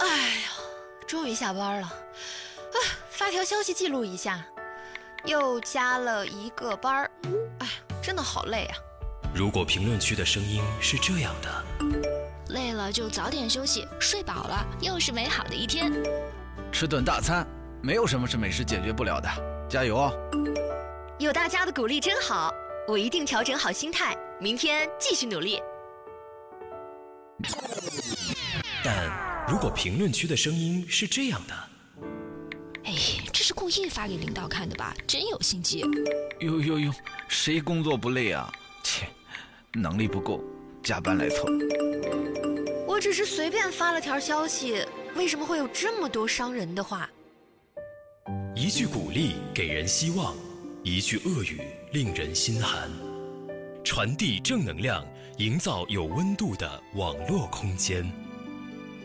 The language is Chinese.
哎呀，终于下班了，发条消息记录一下，又加了一个班儿，哎，真的好累啊。 如果评论区的声音是这样的， 累了就早点休息，睡饱了又是美好的一天。 吃顿大餐，没有什么是美食解决不了的，加油哦！ 有大家的鼓励真好，我一定调整好心态，明天继续努力。 但如果评论区的声音是这样的， 哎，这是故意发给领导看的吧？真有心机。 哟，谁工作不累啊？切，能力不够，加班来凑。 我只是随便发了条消息，为什么会有这么多伤人的话？ 一句鼓励给人希望，一句恶语令人心寒。传递正能量，营造有温度的网络空间。